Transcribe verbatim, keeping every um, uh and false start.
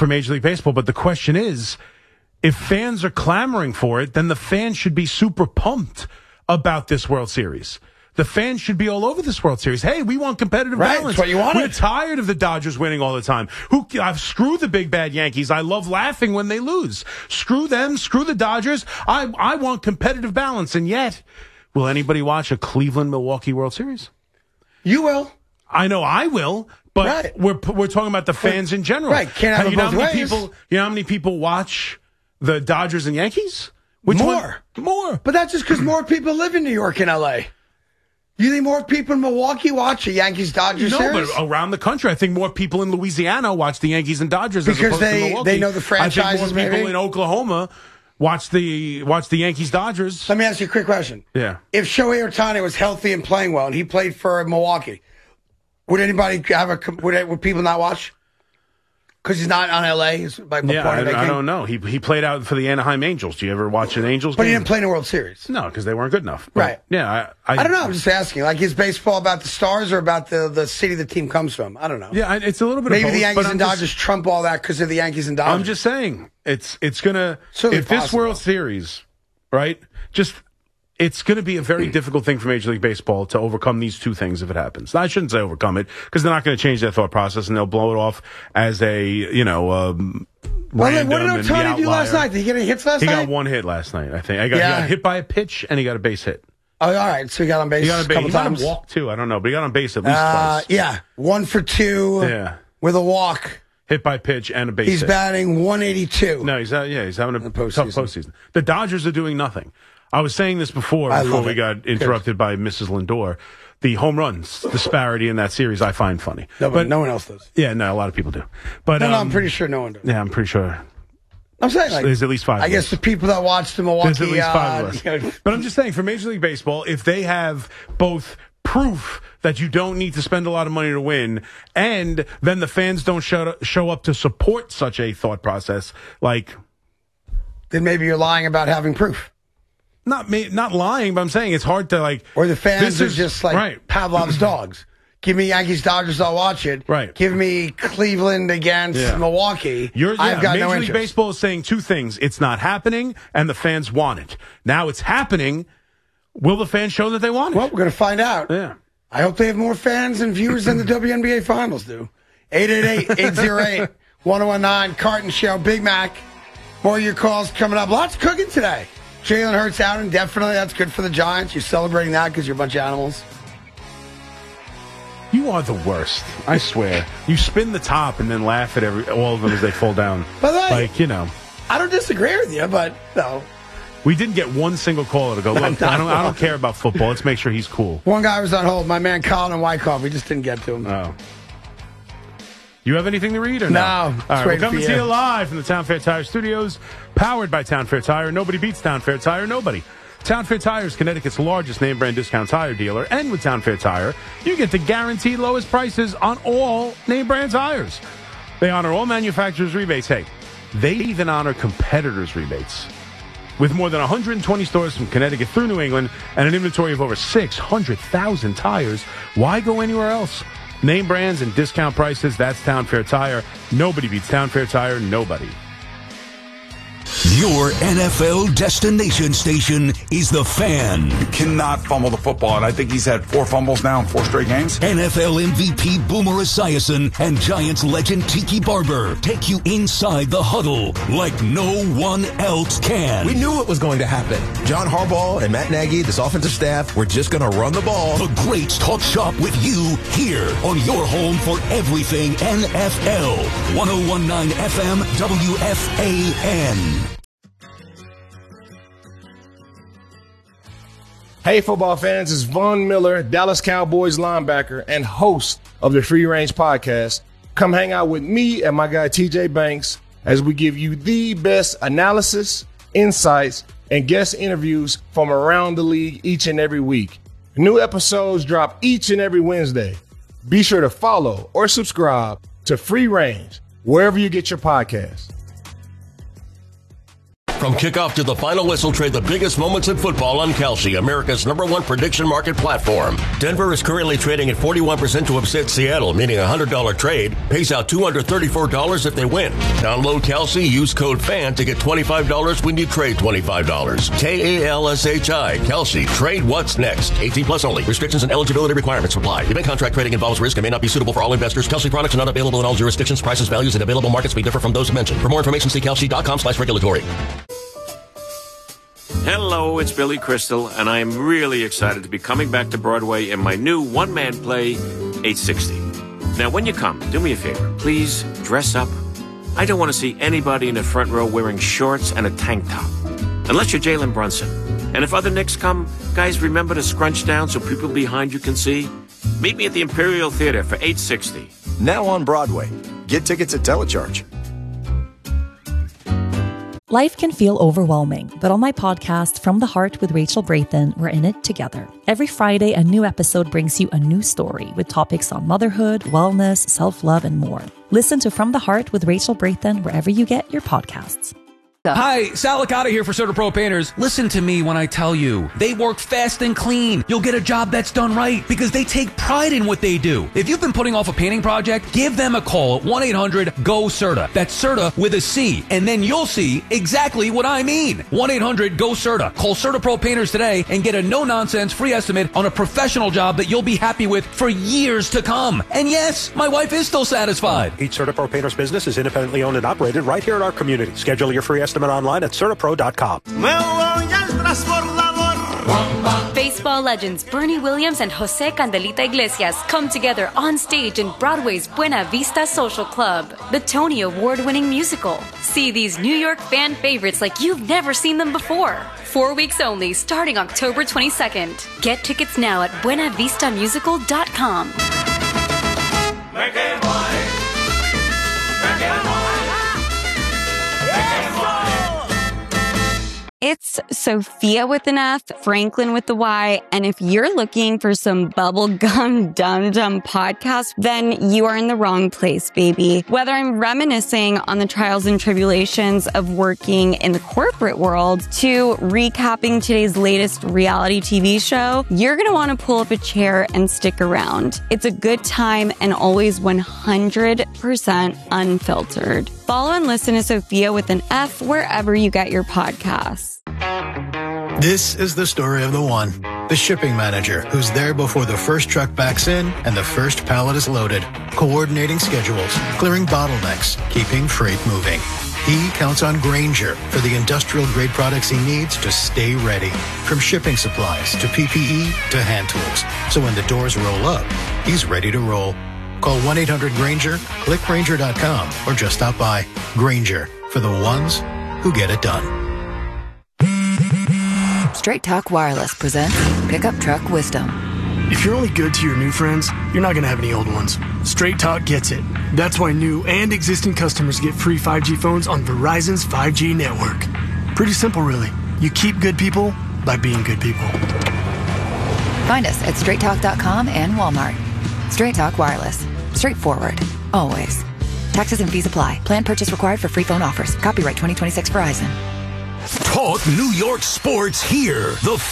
for Major League Baseball. But the question is, if fans are clamoring for it, then the fans should be super pumped about this World Series. The fans should be all over this World Series. Hey, we want competitive right, balance. That's what you wanted. We're tired of the Dodgers winning all the time. Who? I've screw the big bad Yankees. I love laughing when they lose. Screw them. Screw the Dodgers. I I want competitive balance. And yet, will anybody watch a Cleveland-Milwaukee World Series? You will. I know I will. But right. we're we're talking about the fans in general. Right. Can't have you it know both how many ways. people? You know how many people watch the Dodgers and Yankees? Which more. One? More. But that's just because more people live in New York and L A. You think more people in Milwaukee watch a Yankees-Dodgers no, series? No, but around the country, I think more people in Louisiana watch the Yankees and Dodgers because as opposed they, to Milwaukee. they know the franchises, I think more people maybe? in Oklahoma watch the watch the Yankees-Dodgers. Let me ask you a quick question. Yeah. If Shohei Ohtani was healthy and playing well and he played for Milwaukee, would anybody have a would, would people not watch? Because he's not on L A. Is my yeah, point I, I don't know. He he played out for the Anaheim Angels. Do you ever watch an Angels but game? But he didn't play in the World Series. No, because they weren't good enough. But, right. Yeah. I, I, I don't know. I'm just asking. Like, is baseball about the stars or about the, the city the team comes from? I don't know. Yeah, it's a little bit Maybe of both, the Yankees but and I'm Dodgers just, trump all that because of the Yankees and Dodgers. I'm just saying. It's, it's going to... Certainly if this possible. World Series, right, just... It's going to be a very difficult thing for Major League Baseball to overcome these two things if it happens. Now, I shouldn't say overcome it because they're not going to change their thought process and they'll blow it off as a, you know, um, well, random what did and the Ohtani do last outlier. night? Did he get any hits last he night? He got one hit last night, I think. I got, yeah. He got hit by a pitch and he got a base hit. Oh, all right. So he got on base he got on a base. couple He times. might have walked too. I don't know, but he got on base at least uh, twice. Yeah, one for two. Yeah. With a walk. Hit by pitch and a base He's hit. batting one eighty-two. No, he's uh, yeah, he's having a postseason. tough postseason. The Dodgers are doing nothing. I was saying this before I before love we it. got interrupted by Missus Lindor. The home runs disparity in that series I find funny. No, but no one else does. Yeah, no, a lot of people do. But no, um, no, I'm pretty sure no one does. Yeah, I'm pretty sure. I'm saying like there's at least five. I guess the people that watch the Milwaukee. There's at least five uh, of us. you know, But I'm just saying, for Major League Baseball, if they have both proof that you don't need to spend a lot of money to win, and then the fans don't show, show up to support such a thought process, like... Then maybe you're lying about having proof. Not not lying, but I'm saying it's hard to, like... Or the fans are is, just like right. Pavlov's dogs. Give me Yankees, Dodgers, I'll watch it. Right. Give me Cleveland against yeah. Milwaukee. You're, yeah, I've got Major no League interest. Baseball is saying two things. It's not happening, and the fans want it. Now it's happening. Will the fans show that they want it? Well, we're going to find out. Yeah. I hope they have more fans and viewers than the W N B A Finals do. eight eight eight, eight oh eight, one oh one nine, Carton Show, Big Mac. More of your calls coming up. Lots cooking today. Jalen Hurts out indefinitely. That's good for the Giants. You're celebrating that because you're a bunch of animals. You are the worst. I swear. You spin the top and then laugh at every all of them as they fall down. By the way, like, you know. I don't disagree with you, but no. We didn't get one single caller to go, look, I don't, I don't care about football. Let's make sure he's cool. One guy was on hold. My man Colin and Wyckoff. We just didn't get to him. Oh. You have anything to read or no? No. All right, we're coming you. to you live from the Town Fair Tire Studios, powered by Town Fair Tire. Nobody beats Town Fair Tire. Nobody. Town Fair Tire is Connecticut's largest name brand discount tire dealer, and with Town Fair Tire, you get the guaranteed lowest prices on all name brand tires. They honor all manufacturers' rebates. Hey, they even honor competitors' rebates. With more than one hundred twenty stores from Connecticut through New England and an inventory of over six hundred thousand tires, why go anywhere else? Name brands and discount prices, that's Town Fair Tire. Nobody beats Town Fair Tire, nobody. Your N F L destination station is The Fan. You cannot fumble the football, and I think he's had four fumbles now in four straight games. N F L M V P Boomer Esiason and Giants legend Tiki Barber take you inside the huddle like no one else can. We knew it was going to happen. John Harbaugh and Matt Nagy, this offensive staff, were just going to run the ball. The greats talk shop with you here on your home for everything N F L. ten nineteen F M W F A N. Hey, football fans, it's Von Miller, Dallas Cowboys linebacker and host of the Free Range Podcast. Come hang out with me and my guy T J Banks as we give you the best analysis, insights, and guest interviews from around the league each and every week. New episodes drop each and every Wednesday. Be sure to follow or subscribe to Free Range wherever you get your podcasts. From kickoff to the final whistle, trade the biggest moments in football on Kalshi, America's number one prediction market platform. Denver is currently trading at forty-one percent to upset Seattle, meaning a one hundred dollars trade pays out two hundred thirty-four dollars if they win. Download Kalshi, use code FAN to get twenty-five dollars when you trade twenty-five dollars. K A L S H I, Kalshi. Trade what's next. eighteen plus only. Restrictions and eligibility requirements apply. Event contract trading involves risk and may not be suitable for all investors. Kalshi products are not available in all jurisdictions. Prices, values, and available markets may differ from those mentioned. For more information, see kalshi.com slash regulatory. Hello, it's Billy Crystal, and I am really excited to be coming back to Broadway in my new one-man play, eight sixty. Now, when you come, do me a favor. Please dress up. I don't want to see anybody in the front row wearing shorts and a tank top. Unless you're Jalen Brunson. And if other Knicks come, guys, remember to scrunch down so people behind you can see. Meet me at the Imperial Theater for eight sixty. Now on Broadway. Get tickets at Telecharge. Life can feel overwhelming, but on my podcast, From the Heart with Rachel Brathen, we're in it together. Every Friday, a new episode brings you a new story with topics on motherhood, wellness, self-love, and more. Listen to From the Heart with Rachel Brathen wherever you get your podcasts. Hi, Sal Licata here for CertaPro Painters. Listen to me when I tell you, they work fast and clean. You'll get a job that's done right because they take pride in what they do. If you've been putting off a painting project, give them a call at one eight hundred G O CERTA. That's CERTA with a C, and then you'll see exactly what I mean. one eight hundred G O CERTA. Call CertaPro Painters today and get a no-nonsense free estimate on a professional job that you'll be happy with for years to come. And yes, my wife is still satisfied. Each CertaPro Painters business is independently owned and operated right here in our community. Schedule your free estimate online at CertaPro dot com. Baseball legends Bernie Williams and Jose Candelita Iglesias come together on stage in Broadway's Buena Vista Social Club, the Tony Award-winning musical. See these New York fan favorites like you've never seen them before. Four weeks only, starting October twenty-second. Get tickets now at buena vista musical dot com. Make it boy. Make it boy. It's Sophia with an F, Franklin with the Y, and if you're looking for some bubblegum dum-dum podcast, then you are in the wrong place, baby. Whether I'm reminiscing on the trials and tribulations of working in the corporate world to recapping today's latest reality T V show, you're going to want to pull up a chair and stick around. It's a good time and always one hundred percent unfiltered. Follow and listen to Sophia with an F wherever you get your podcasts. This is the story of the one, the shipping manager who's there before the first truck backs in and the first pallet is loaded, coordinating schedules, clearing bottlenecks, keeping freight moving. He counts on Grainger for the industrial-grade products he needs to stay ready, from shipping supplies to P P E to hand tools. So when the doors roll up, he's ready to roll. Call one eight hundred Grainger, click Grainger dot com, or just stop by. Grainger, for the ones who get it done. Straight Talk Wireless presents Pickup Truck Wisdom. If you're only good to your new friends, you're not going to have any old ones. Straight Talk gets it. That's why new and existing customers get free five G phones on Verizon's five G network. Pretty simple, really. You keep good people by being good people. Find us at straight talk dot com and Walmart. Straight Talk Wireless. Straightforward. Always. Taxes and fees apply. Plan purchase required for free phone offers. Copyright twenty twenty-six Verizon. Talk New York sports here. The